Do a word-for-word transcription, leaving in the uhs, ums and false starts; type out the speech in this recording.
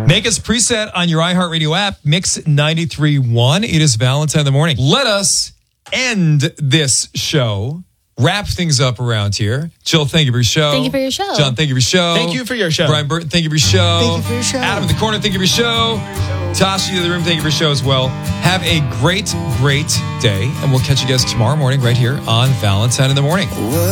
Make us preset on your iHeartRadio app, Mix ninety-three point one. It is Valentine in the morning. Let us end this show. Wrap things up around here. Jill, thank you for your show. Thank you for your show. John, thank you for your show. Thank you for your show. Brian Burton, thank you for your show. Thank you for your show. Adam in the corner, thank you for your show. Tasha in the other room, thank you for your show as well. Have a great, great day. And we'll catch you guys tomorrow morning right here on Valentine in the Morning.